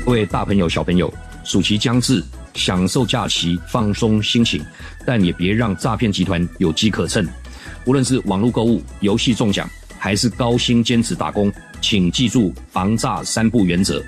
各位大朋友、小朋友，暑期将至，享受假期，放松心情，但也别让诈骗集团有机可乘。无论是网络购物、游戏中奖，还是高薪兼职打工，请记住防诈3不原则。